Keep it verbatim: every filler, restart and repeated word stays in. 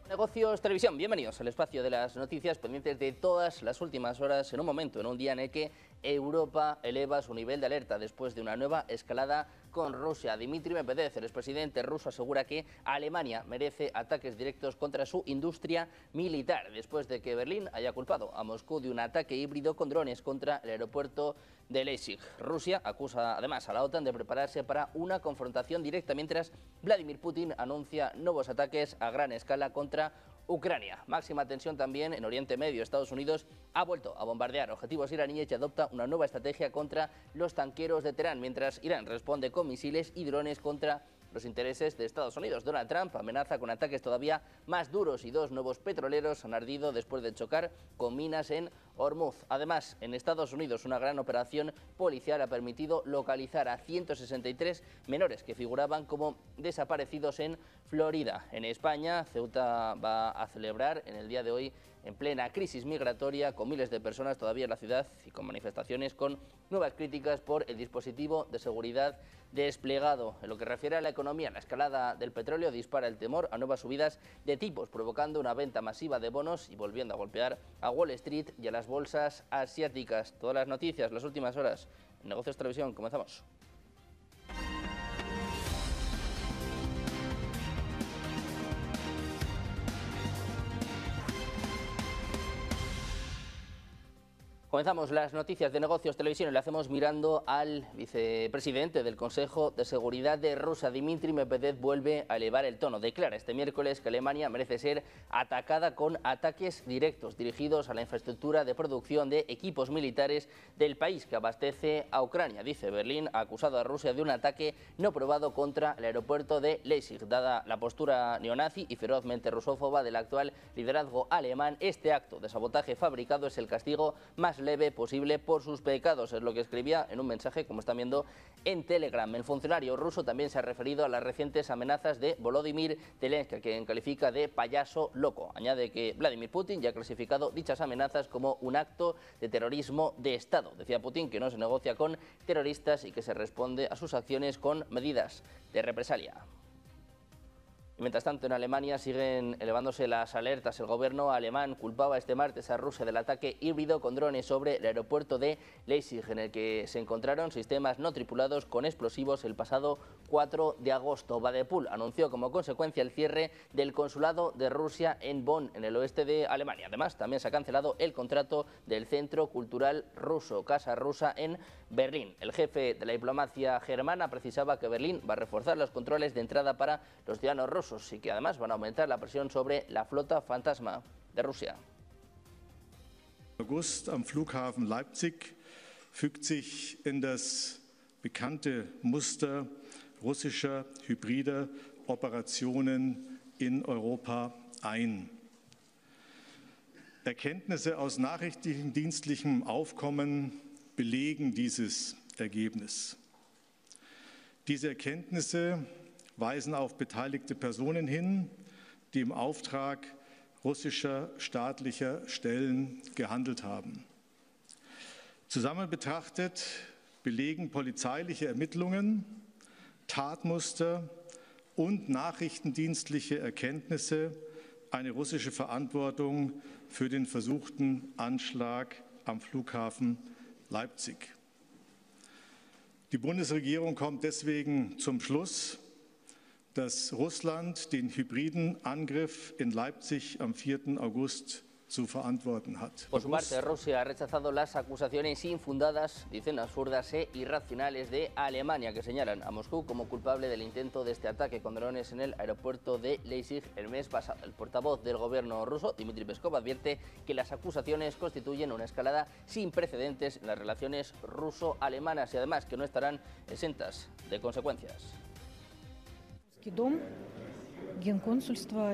Negocios Televisión, bienvenidos al espacio de las noticias pendientes de todas las últimas horas en un momento, en un día en el que Europa eleva su nivel de alerta después de una nueva escalada con Rusia. Dmitry Medvedev, el expresidente ruso, asegura que Alemania merece ataques directos contra su industria militar, después de que Berlín haya culpado a Moscú de un ataque híbrido con drones contra el aeropuerto de Leipzig. Rusia acusa además a la OTAN de prepararse para una confrontación directa, mientras Vladimir Putin anuncia nuevos ataques a gran escala contra Ucrania. Máxima tensión también en Oriente Medio. Estados Unidos ha vuelto a bombardear objetivos iraníes y adopta una nueva estrategia contra los tanqueros de Teherán, mientras Irán responde con misiles y drones contra los intereses de Estados Unidos. Donald Trump amenaza con ataques todavía más duros y dos nuevos petroleros han ardido después de chocar con minas en Hormuz. Además, en Estados Unidos, una gran operación policial ha permitido localizar a ciento sesenta y tres menores que figuraban como desaparecidos en Florida. En España, Ceuta va a celebrar en el día de hoy, en plena crisis migratoria, con miles de personas todavía en la ciudad y con manifestaciones con nuevas críticas por el dispositivo de seguridad desplegado. En lo que refiere a la economía, la escalada del petróleo dispara el temor a nuevas subidas de tipos, provocando una venta masiva de bonos y volviendo a golpear a Wall Street y a las bolsas asiáticas. Todas las noticias, las últimas horas. Negocios Televisión, comenzamos. Comenzamos las noticias de Negocios Televisión y lo hacemos mirando al vicepresidente del Consejo de Seguridad de Rusia. Dmitry Medvedev vuelve a elevar el tono. Declara este miércoles que Alemania merece ser atacada con ataques directos dirigidos a la infraestructura de producción de equipos militares del país que abastece a Ucrania. Dice, Berlín ha acusado a Rusia de un ataque no probado contra el aeropuerto de Leipzig. Dada la postura neonazi y ferozmente rusófoba del actual liderazgo alemán, este acto de sabotaje fabricado es el castigo más leve posible por sus pecados, es lo que escribía en un mensaje, como están viendo en Telegram. El funcionario ruso también se ha referido a las recientes amenazas de Volodymyr Zelensky, que califica de payaso loco. Añade que Vladimir Putin ya ha clasificado dichas amenazas como un acto de terrorismo de Estado. Decía Putin que no se negocia con terroristas y que se responde a sus acciones con medidas de represalia. Y mientras tanto, en Alemania siguen elevándose las alertas. El gobierno alemán culpaba este martes a Rusia del ataque híbrido con drones sobre el aeropuerto de Leipzig, en el que se encontraron sistemas no tripulados con explosivos el pasado cuatro de agosto. Badepul anunció como consecuencia el cierre del consulado de Rusia en Bonn, en el oeste de Alemania. Además, también se ha cancelado el contrato del Centro Cultural Ruso, Casa Rusa, en Berlín. El jefe de la diplomacia germana precisaba que Berlín va a reforzar los controles de entrada para los ciudadanos rusos y que además van a aumentar la presión sobre la flota fantasma de Rusia. August am Flughafen Leipzig fügt sich in das bekannte Muster russischer hybrider Operationen in Europa ein. Erkenntnisse aus nachrichtendienstlichem Aufkommen belegen dieses Ergebnis. Diese Erkenntnisse weisen auf beteiligte Personen hin, die im Auftrag russischer staatlicher Stellen gehandelt haben. Zusammen betrachtet belegen polizeiliche Ermittlungen, Tatmuster und nachrichtendienstliche Erkenntnisse eine russische Verantwortung für den versuchten Anschlag am Flughafen Leipzig. Die Bundesregierung kommt deswegen zum Schluss, dass Russland den hybriden Angriff in Leipzig am vierten August zu verantworten hat. Por su parte, Rusia ha rechazado las acusaciones infundadas, dicen absurdas e irracionales, de Alemania, que señalan a Moscú como culpable del intento de este ataque con drones en el aeropuerto de Leipzig el mes pasado. El portavoz del gobierno ruso, Dmitry Peskov, advierte que las acusaciones constituyen una escalada sin precedentes en las relaciones ruso-alemanas y además que no estarán exentas de consecuencias. Дом Генконсульства